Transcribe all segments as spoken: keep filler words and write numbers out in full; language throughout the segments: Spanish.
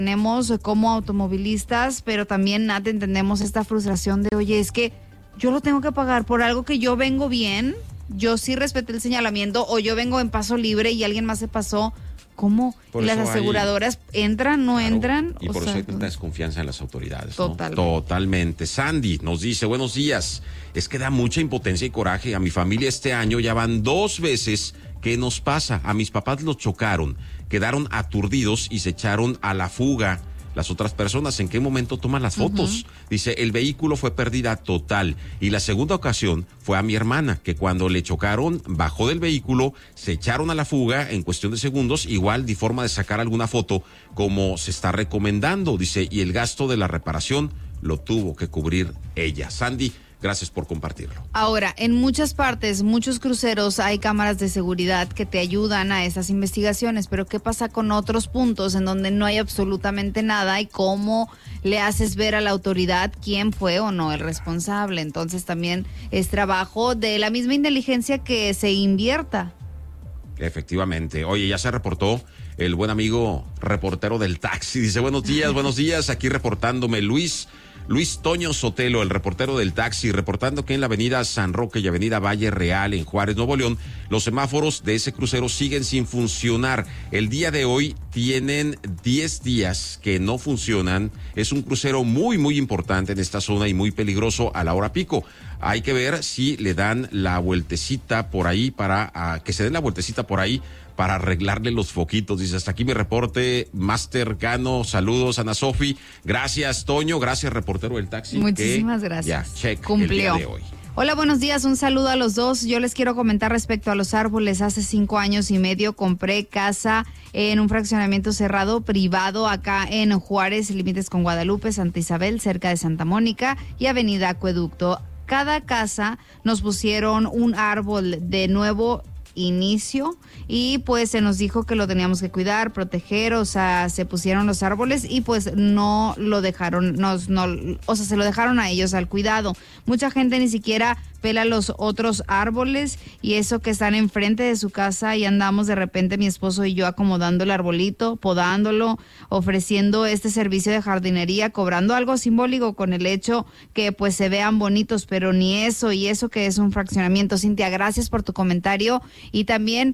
tenemos como automovilistas, pero también, Nat, entendemos esta frustración de, oye, es que yo lo tengo que pagar por algo que yo vengo bien, yo sí respeté el señalamiento, o yo vengo en paso libre y alguien más se pasó. ¿Cómo? ¿Y las aseguradoras hay, entran, no claro, entran? Y por o eso sea, hay tanta desconfianza en las autoridades. Totalmente. ¿no? Totalmente. Sandy nos dice, buenos días, es que da mucha impotencia y coraje. A mi familia este año ya van dos veces que nos pasa. A mis papás los chocaron, quedaron aturdidos y se echaron a la fuga. Las otras personas, ¿en qué momento toman las fotos? Uh-huh. Dice, el vehículo fue pérdida total. Y la segunda ocasión fue a mi hermana, que cuando le chocaron, bajó del vehículo, se echaron a la fuga en cuestión de segundos, igual de forma de sacar alguna foto, como se está recomendando. Dice, y el gasto de la reparación lo tuvo que cubrir ella. Sandy, gracias por compartirlo. Ahora, en muchas partes, muchos cruceros hay cámaras de seguridad que te ayudan a esas investigaciones, pero ¿qué pasa con otros puntos en donde no hay absolutamente nada y cómo le haces ver a la autoridad quién fue o no el responsable? Entonces también es trabajo de la misma inteligencia que se invierta. Efectivamente. Oye, ya se reportó el buen amigo reportero del taxi. Dice, buenos días, buenos días, aquí reportándome Luis. Luis Toño Sotelo, el reportero del taxi, reportando que en la avenida San Roque y avenida Valle Real en Juárez, Nuevo León, los semáforos de ese crucero siguen sin funcionar. El día de hoy tienen diez días que no funcionan. Es un crucero muy, muy importante en esta zona y muy peligroso a la hora pico. Hay que ver si le dan la vueltecita por ahí para, uh, que se den la vueltecita por ahí para arreglarle los foquitos. Dice, hasta aquí mi reporte, Master Cano, saludos, Ana Sofi. Gracias, Toño, gracias, reportero del taxi. Muchísimas gracias. Ya, check cumplió. El día de hoy. Hola, buenos días, un saludo a los dos. Yo les quiero comentar respecto a los árboles. Hace cinco años y medio compré casa en un fraccionamiento cerrado privado acá en Juárez, límites con Guadalupe, Santa Isabel, cerca de Santa Mónica y Avenida Acueducto. Cada casa nos pusieron un árbol de nuevo inicio y pues se nos dijo que lo teníamos que cuidar, proteger, o sea, se pusieron los árboles y pues no lo dejaron, nos, no, o sea, se lo dejaron a ellos al cuidado. Mucha gente ni siquiera pela los otros árboles y eso que están enfrente de su casa y andamos de repente mi esposo y yo acomodando el arbolito, podándolo, ofreciendo este servicio de jardinería, cobrando algo simbólico con el hecho que pues se vean bonitos, pero ni eso y eso que es un fraccionamiento. Cintia, gracias por tu comentario y también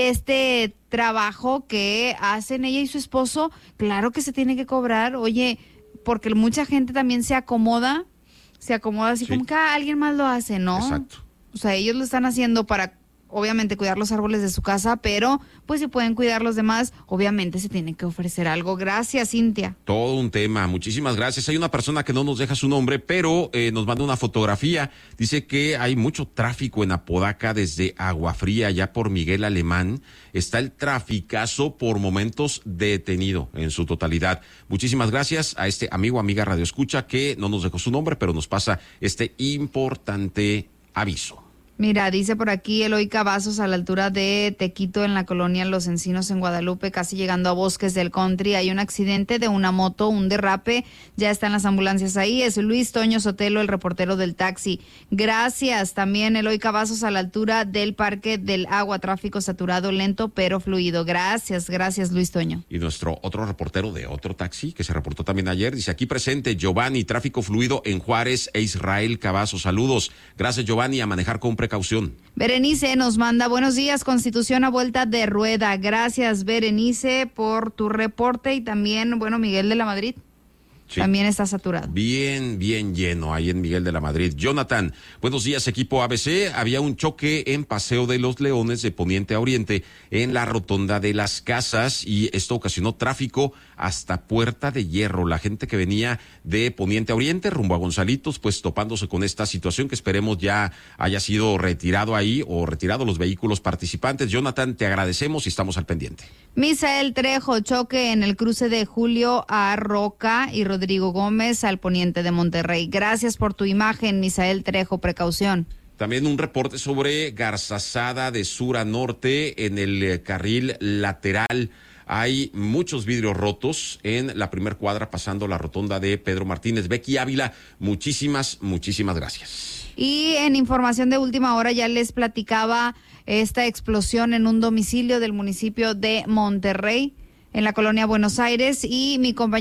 este trabajo que hacen ella y su esposo, claro que se tiene que cobrar, oye, porque mucha gente también se acomoda se acomoda así sí. como que ah, alguien más lo hace, ¿no? Exacto. O sea, ellos lo están haciendo para, obviamente, cuidar los árboles de su casa, pero pues si pueden cuidar los demás, obviamente se tiene que ofrecer algo. Gracias, Cintia. Todo un tema, muchísimas gracias. Hay una persona que no nos deja su nombre, pero eh, nos manda una fotografía. Dice que hay mucho tráfico en Apodaca desde Agua Fría, ya por Miguel Alemán. Está el traficazo por momentos detenido en su totalidad. Muchísimas gracias a este amigo, amiga Radio Escucha, que no nos dejó su nombre, pero nos pasa este importante aviso. Mira, dice por aquí Eloy Cavazos a la altura de Tequito en la colonia Los Encinos en Guadalupe, casi llegando a Bosques del Country. Hay un accidente de una moto, un derrape, ya están las ambulancias ahí. Es Luis Toño Sotelo, el reportero del taxi. Gracias. También Eloy Cavazos a la altura del Parque del Agua, tráfico saturado, lento pero fluido. Gracias, gracias Luis Toño. Y nuestro otro reportero de otro taxi que se reportó también ayer, dice aquí presente Giovanni, tráfico fluido en Juárez e Israel Cavazos. Saludos. Gracias Giovanni, a manejar con precaución. Berenice nos manda, buenos días, Constitución a vuelta de rueda. Gracias, Berenice, por tu reporte y también, bueno, Miguel de la Madrid. Sí. También está saturado. Bien, bien lleno ahí en Miguel de la Madrid. Jonathan, buenos días, equipo A B C. Había un choque en Paseo de los Leones de Poniente a Oriente en la rotonda de las Casas y esto ocasionó tráfico hasta Puerta de Hierro. La gente que venía de Poniente a Oriente rumbo a Gonzalitos, pues topándose con esta situación que esperemos ya haya sido retirado ahí o retirado los vehículos participantes. Jonathan, te agradecemos y estamos al pendiente. Misael Trejo, choque en el cruce de Julio a Roca y Rodrigo Gómez al poniente de Monterrey. Gracias por tu imagen, Misael Trejo, precaución. También un reporte sobre Garzazada de sur a norte en el eh, carril lateral. Hay muchos vidrios rotos en la primer cuadra pasando la rotonda de Pedro Martínez. Becky Ávila, muchísimas, muchísimas gracias. Y en información de última hora ya les platicaba esta explosión en un domicilio del municipio de Monterrey. en la colonia Buenos Aires, y mi compañero